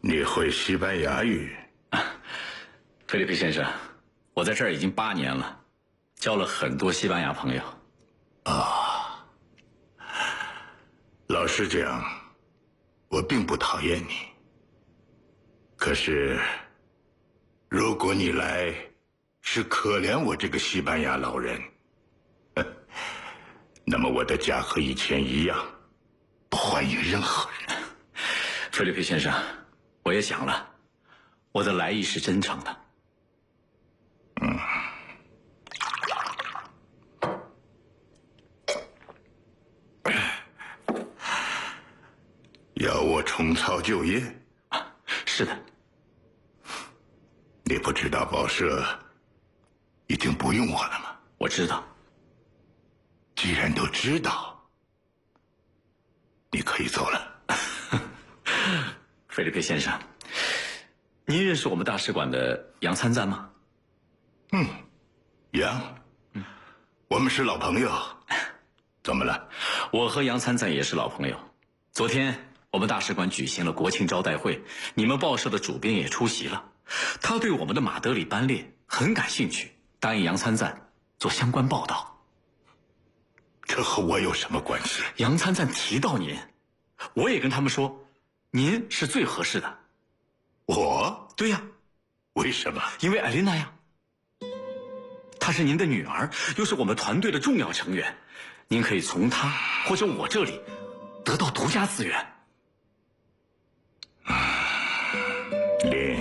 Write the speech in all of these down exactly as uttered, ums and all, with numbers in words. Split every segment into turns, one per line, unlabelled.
你会西班牙语？
菲利普先生，我在这儿已经八年了，交了很多西班牙朋友。
啊，老实讲，我并不讨厌你。可是，如果你来是可怜我这个西班牙老人，那么我的家和以前一样，不欢迎任何人。
菲利普先生，我也想了，我的来意是真诚的。
嗯。要我重操旧业？
啊，是的。
你不知道报社已经不用我了吗？
我知道。
既然都知道，你可以走了。
菲利普先生，您认识我们大使馆的杨参赞吗？
嗯，杨，嗯，我们是老朋友。怎么了？
我和杨参赞也是老朋友。昨天我们大使馆举行了国庆招待会，你们报社的主编也出席了。他对我们的马德里班列很感兴趣，答应杨参赞做相关报道。
这和我有什么关系？
杨参赞提到您，我也跟他们说，您是最合适的。
我？
对呀。
为什么？
因为艾琳娜呀，她是您的女儿，又是我们团队的重要成员，您可以从她或者我这里得到独家资源。
林，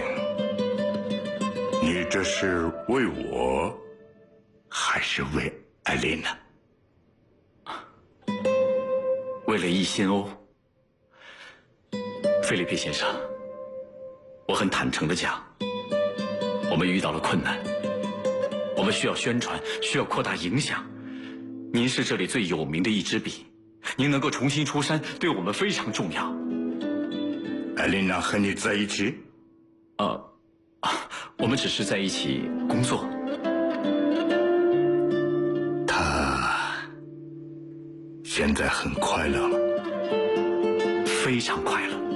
你这是为我，还是为艾琳娜？
为了一心欧。菲利普先生，我很坦诚地讲，我们遇到了困难，我们需要宣传，需要扩大影响。您是这里最有名的一支笔，您能够重新出山，对我们非常重要。
艾琳娜和你在一起？
呃，啊，我们只是在一起工作。
她现在很快乐吗？
非常快乐。